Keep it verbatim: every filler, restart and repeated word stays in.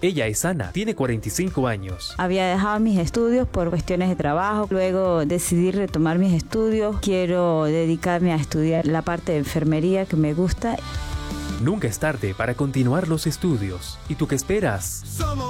Ella es Ana, tiene cuarenta y cinco años. Había dejado mis estudios por cuestiones de trabajo, luego decidí retomar mis estudios. Quiero dedicarme a estudiar la parte de enfermería que me gusta. Nunca es tarde para continuar los estudios. ¿Y tú qué esperas?